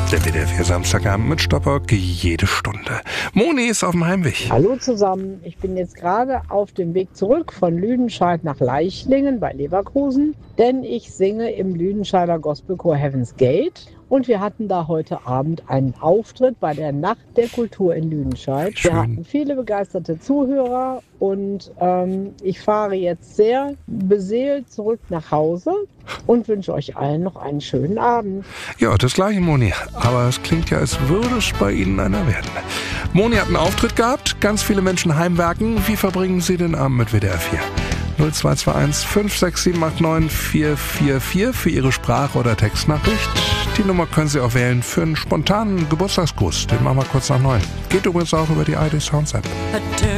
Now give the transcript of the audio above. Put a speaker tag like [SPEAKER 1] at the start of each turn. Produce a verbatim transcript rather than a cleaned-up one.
[SPEAKER 1] Der W D R vier Samstagabend mit Stoppock jede Stunde. Moni ist auf dem Heimweg.
[SPEAKER 2] Hallo zusammen, ich bin jetzt gerade auf dem Weg zurück von Lüdenscheid nach Leichlingen bei Leverkusen, denn ich singe im Lüdenscheider Gospelchor Heaven's Gate und wir hatten da heute Abend einen Auftritt bei der Nacht der Kultur in Lüdenscheid.
[SPEAKER 1] Schön.
[SPEAKER 2] Wir hatten viele begeisterte Zuhörer und ähm, ich fahre jetzt sehr beseelt zurück nach Hause und wünsche euch allen noch einen schönen Abend.
[SPEAKER 1] Ja, das gleiche, Moni. Aber es klingt ja, als würde es bei Ihnen einer werden. Moni hat einen Auftritt gehabt, ganz viele Menschen heimwerken. Wie verbringen Sie den Abend mit W D R vier? null zwei zwei eins fünf sechs sieben acht neun vier vier vier für Ihre Sprach- oder Textnachricht. Die Nummer können Sie auch wählen für einen spontanen Geburtstagsgruß. Den machen wir kurz nach neun. Geht übrigens auch über die I D Sounds App.